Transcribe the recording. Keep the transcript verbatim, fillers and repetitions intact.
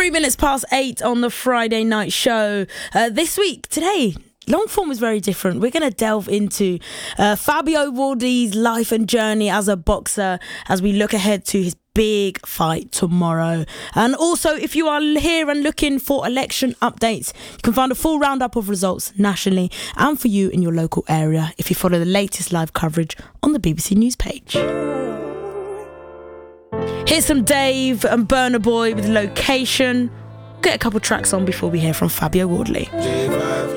Three minutes past eight on the Friday night show. Uh, this week, today, long form is very different. We're going to delve into uh, Fabio Wardi's life and journey as a boxer as we look ahead to his big fight tomorrow. And also, if you are here and looking for election updates, you can find a full roundup of results nationally and for you in your local area if you follow the latest live coverage on the B B C News page. Here's some Dave and Burna Boy with Location. Get a couple tracks on before we hear from Fabio Wardley.